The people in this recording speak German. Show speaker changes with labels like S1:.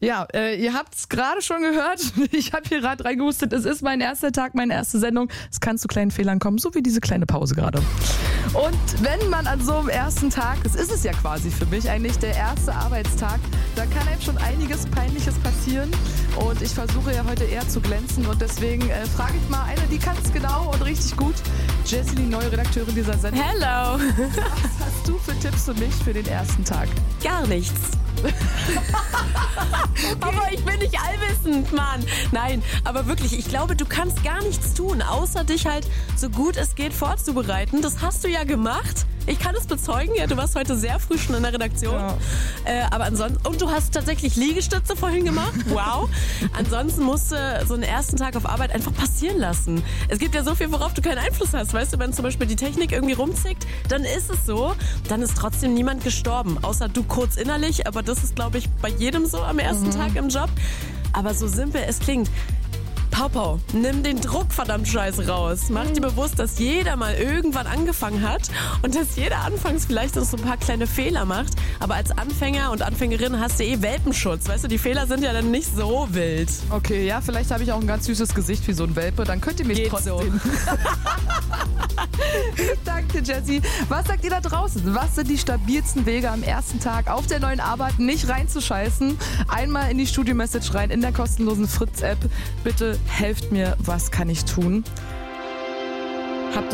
S1: Ja, ihr habt es gerade schon gehört. Ich habe hier gerade reingehustet. Es ist mein erster Tag, meine erste Sendung. Es kann zu kleinen Fehlern kommen, so wie diese kleine Pause gerade. Und wenn man an so einem ersten Tag, das ist es ja quasi für mich eigentlich der erste Arbeitstag, da kann einem schon einiges Peinliches passieren. Und ich versuche ja heute eher zu glänzen. Und deswegen frage ich mal eine, die kann es genau und richtig gut. Jessie, die neue Redakteurin dieser Sendung.
S2: Hello!
S1: Was hast du für Tipps für mich für den ersten Tag?
S2: Gar nichts. Aber ich bin nicht allwissend, Mann. Nein, aber wirklich, ich glaube, du kannst gar nichts tun, außer dich halt so gut es geht vorzubereiten. Das hast du ja gemacht. Ich kann es bezeugen, ja, du warst heute sehr früh schon in der Redaktion. Ja. Aber ansonsten, und du hast tatsächlich Liegestütze vorhin gemacht. Wow. Ansonsten musst du so einen ersten Tag auf Arbeit einfach passieren lassen. Es gibt ja so viel, worauf du keinen Einfluss hast. Weißt du, wenn zum Beispiel die Technik irgendwie rumzickt, dann ist es so. Dann ist trotzdem niemand gestorben. Außer du kurz innerlich. Aber das ist, glaube ich, bei jedem so am ersten Tag im Job. Aber so simpel es klingt. Pau, nimm den Druck verdammt scheiße raus. Mach dir bewusst, dass jeder mal irgendwann angefangen hat und dass jeder anfangs vielleicht auch so ein paar kleine Fehler macht. Aber als Anfänger und Anfängerin hast du Welpenschutz. Weißt du, die Fehler sind ja dann nicht so wild.
S1: Okay, ja, vielleicht habe ich auch ein ganz süßes Gesicht wie so ein Welpe. Dann könnt ihr mich trotzdem. So. Danke, Jessie. Was sagt ihr da draußen? Was sind die stabilsten Wege am ersten Tag auf der neuen Arbeit nicht reinzuscheißen? Einmal in die Studio-Message rein, in der kostenlosen Fritz-App. Bitte helft mir, was kann ich tun?